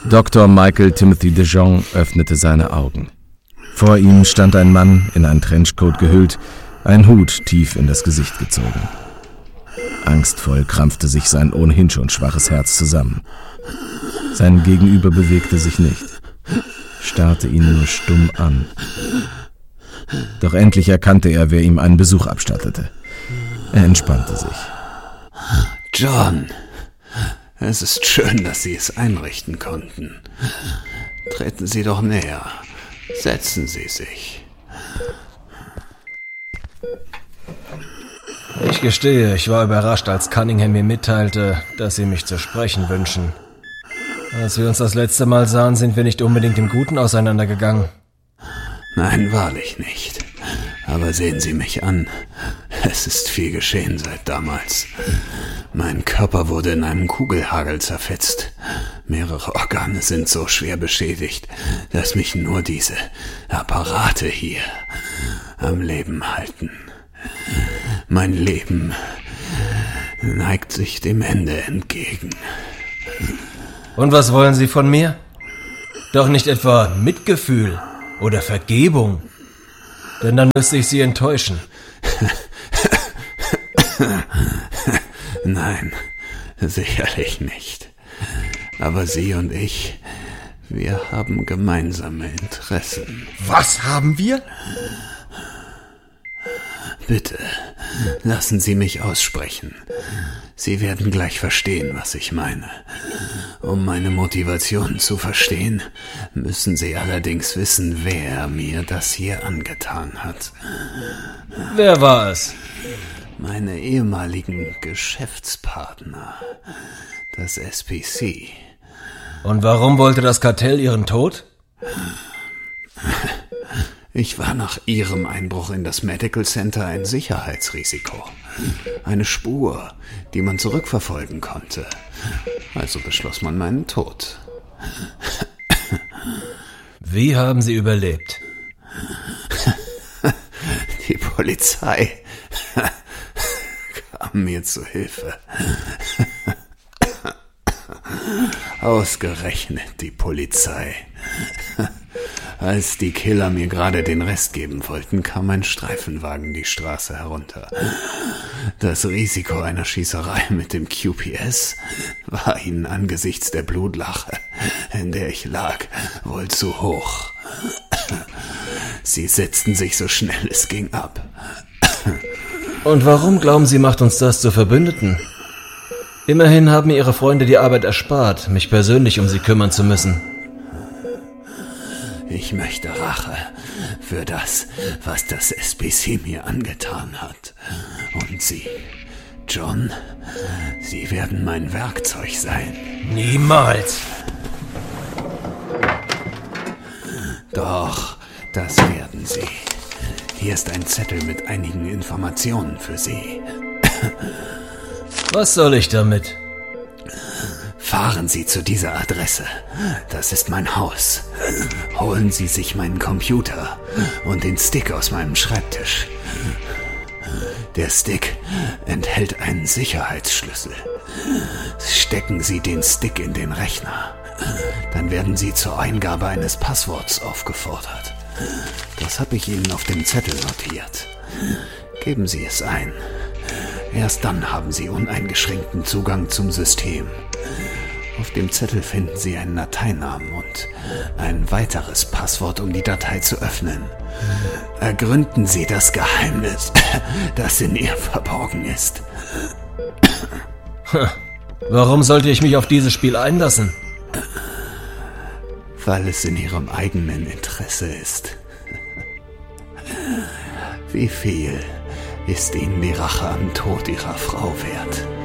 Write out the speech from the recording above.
Dr. Michael Timothy de Jong öffnete seine Augen. Vor ihm stand ein Mann, in einen Trenchcoat gehüllt, ein Hut tief in das Gesicht gezogen. Angstvoll krampfte sich sein ohnehin schon schwaches Herz zusammen. Sein Gegenüber bewegte sich nicht, starrte ihn nur stumm an. Doch endlich erkannte er, wer ihm einen Besuch abstattete. Er entspannte sich. John, es ist schön, dass Sie es einrichten konnten. Treten Sie doch näher. Setzen Sie sich. Ich gestehe, ich war überrascht, als Cunningham mir mitteilte, dass Sie mich zu sprechen wünschen. Als wir uns das letzte Mal sahen, sind wir nicht unbedingt im Guten auseinandergegangen. Nein, wahrlich nicht. Aber sehen Sie mich an. Es ist viel geschehen seit damals. Mein Körper wurde in einem Kugelhagel zerfetzt. Mehrere Organe sind so schwer beschädigt, dass mich nur diese Apparate hier am Leben halten. Mein Leben neigt sich dem Ende entgegen. Und was wollen Sie von mir? Doch nicht etwa Mitgefühl oder Vergebung? Denn dann müsste ich Sie enttäuschen. Nein, sicherlich nicht. Aber Sie und ich, wir haben gemeinsame Interessen. Was haben wir? Bitte, lassen Sie mich aussprechen. Sie werden gleich verstehen, was ich meine. Um meine Motivation zu verstehen, müssen Sie allerdings wissen, wer mir das hier angetan hat. Wer war es? Meine ehemaligen Geschäftspartner, das SPC. Und warum wollte das Kartell Ihren Tod? Ich war nach Ihrem Einbruch in das Medical Center ein Sicherheitsrisiko. Eine Spur, die man zurückverfolgen konnte. Also beschloss man meinen Tod. Wie haben Sie überlebt? Die Polizei kam mir zu Hilfe. Ausgerechnet die Polizei. Als die Killer mir gerade den Rest geben wollten, kam ein Streifenwagen die Straße herunter. Das Risiko einer Schießerei mit dem QPS war ihnen angesichts der Blutlache, in der ich lag, wohl zu hoch. Sie setzten sich so schnell es ging ab. Und warum glauben Sie, macht uns das zu Verbündeten? Immerhin haben mir Ihre Freunde die Arbeit erspart, mich persönlich um Sie kümmern zu müssen. Ich möchte Rache für das, was das SPC mir angetan hat. Und Sie, John, Sie werden mein Werkzeug sein. Niemals! Doch, das werden Sie. Hier ist ein Zettel mit einigen Informationen für Sie. Was soll ich damit? Fahren Sie zu dieser Adresse. Das ist mein Haus. Holen Sie sich meinen Computer und den Stick aus meinem Schreibtisch. Der Stick enthält einen Sicherheitsschlüssel. Stecken Sie den Stick in den Rechner. Dann werden Sie zur Eingabe eines Passworts aufgefordert. Das habe ich Ihnen auf dem Zettel notiert. Geben Sie es ein. Erst dann haben Sie uneingeschränkten Zugang zum System. Auf dem Zettel finden Sie einen Dateinamen und ein weiteres Passwort, um die Datei zu öffnen. Ergründen Sie das Geheimnis, das in ihr verborgen ist. Warum sollte ich mich auf dieses Spiel einlassen? Weil es in Ihrem eigenen Interesse ist. Wie viel ist Ihnen die Rache am Tod Ihrer Frau wert?